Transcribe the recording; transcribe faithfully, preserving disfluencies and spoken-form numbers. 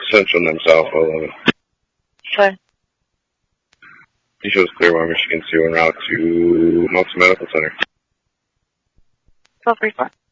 Central and South eleven. Okay. He shows Clearwater, Michigan two en route to Mountain Medical Center. twelve three four.